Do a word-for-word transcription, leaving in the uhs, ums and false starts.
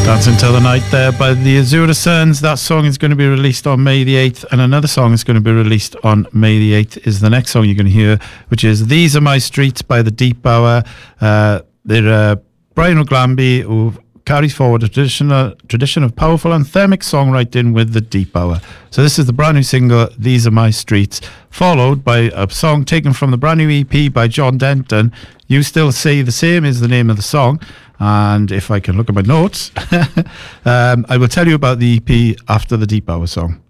Dancing Till the Night there by the Azura Suns. That song is going to be released on May the eighth, and another song is going to be released on May the eighth is the next song you're going to hear, which is These Are My Streets by the Deep Hour. Uh, they're uh, Brian O'Glanby, who carries forward a traditional tradition of powerful anthemic songwriting with the Deep Hour. So this is the brand new single, These Are My Streets, followed by a song taken from the brand new E P by John Denton, You Still Say the Same is the name of the song. And if I can look at my notes, um, I will tell you about the E P after the Deep Hour song.